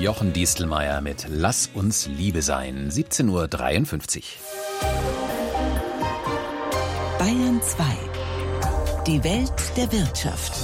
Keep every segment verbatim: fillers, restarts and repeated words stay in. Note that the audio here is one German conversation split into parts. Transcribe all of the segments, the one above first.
Jochen Diestelmeier mit Lass uns Liebe sein, siebzehn Uhr dreiundfünfzig. Bayern zwei. Die Welt der Wirtschaft.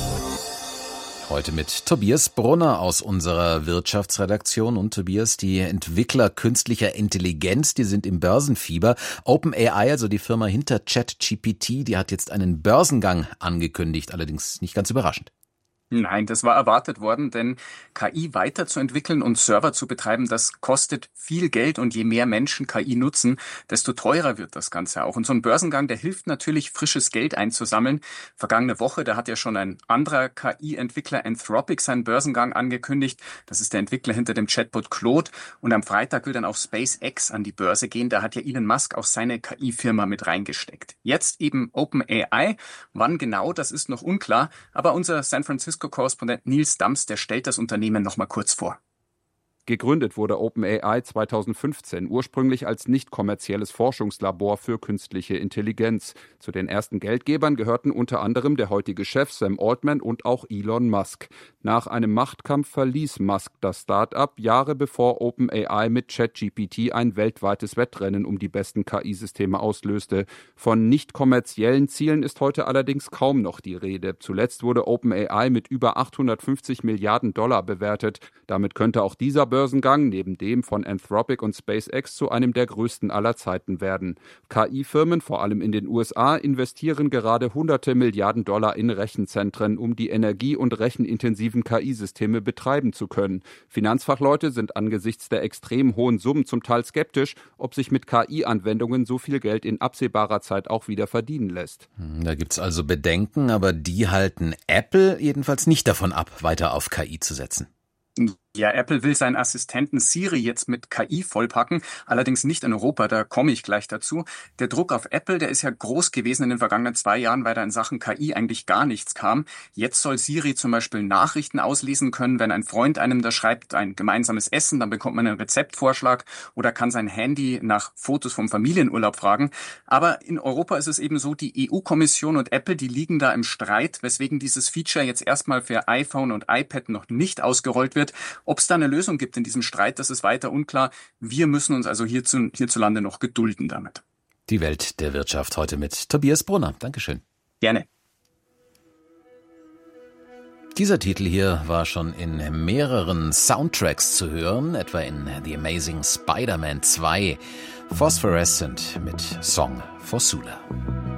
Heute mit Tobias Brunner aus unserer Wirtschaftsredaktion. Und Tobias, die Entwickler künstlicher Intelligenz, die sind im Börsenfieber. OpenAI, also die Firma hinter ChatGPT, die hat jetzt einen Börsengang angekündigt, allerdings nicht ganz überraschend. Nein, das war erwartet worden, denn K I weiterzuentwickeln und Server zu betreiben, das kostet viel Geld, und je mehr Menschen K I nutzen, desto teurer wird das Ganze auch. Und so ein Börsengang, der hilft natürlich, frisches Geld einzusammeln. Vergangene Woche, da hat ja schon ein anderer K I-Entwickler, Anthropic, seinen Börsengang angekündigt. Das ist der Entwickler hinter dem Chatbot Claude. Und am Freitag will dann auch SpaceX an die Börse gehen. Da hat ja Elon Musk auch seine K I-Firma mit reingesteckt. Jetzt eben OpenAI. Wann genau, das ist noch unklar. Aber unser San Francisco Korrespondent Nils Dams, der stellt das Unternehmen noch mal kurz vor. Gegründet wurde OpenAI zweitausendfünfzehn, ursprünglich als nicht kommerzielles Forschungslabor für künstliche Intelligenz. Zu den ersten Geldgebern gehörten unter anderem der heutige Chef Sam Altman und auch Elon Musk. Nach einem Machtkampf verließ Musk das Start-up, Jahre bevor OpenAI mit ChatGPT ein weltweites Wettrennen um die besten K I-Systeme auslöste. Von nicht kommerziellen Zielen ist heute allerdings kaum noch die Rede. Zuletzt wurde OpenAI mit über achthundertfünfzig Milliarden Dollar bewertet. Damit könnte auch dieser Börsengang neben dem von Anthropic und SpaceX zu einem der größten aller Zeiten werden. K I-Firmen, vor allem in den U S A, investieren gerade hunderte Milliarden Dollar in Rechenzentren, um die energie- und rechenintensiven K I-Systeme betreiben zu können. Finanzfachleute sind angesichts der extrem hohen Summen zum Teil skeptisch, ob sich mit K I-Anwendungen so viel Geld in absehbarer Zeit auch wieder verdienen lässt. Da gibt's also Bedenken, aber die halten Apple jedenfalls nicht davon ab, weiter auf K I zu setzen. Ja, Apple will seinen Assistenten Siri jetzt mit K I vollpacken, allerdings nicht in Europa, da komme ich gleich dazu. Der Druck auf Apple, der ist ja groß gewesen in den vergangenen zwei Jahren, weil da in Sachen K I eigentlich gar nichts kam. Jetzt soll Siri zum Beispiel Nachrichten auslesen können, wenn ein Freund einem da schreibt, ein gemeinsames Essen, dann bekommt man einen Rezeptvorschlag oder kann sein Handy nach Fotos vom Familienurlaub fragen. Aber in Europa ist es eben so, die E U-Kommission und Apple, die liegen da im Streit, weswegen dieses Feature jetzt erstmal für iPhone und iPad noch nicht ausgerollt wird. Ob es da eine Lösung gibt in diesem Streit, das ist weiter unklar. Wir müssen uns also hierzu, hierzulande noch gedulden damit. Die Welt der Wirtschaft heute mit Tobias Brunner. Dankeschön. Gerne. Dieser Titel hier war schon in mehreren Soundtracks zu hören, etwa in The Amazing Spider-Man zwei. Phosphorescent mit Song for Sula.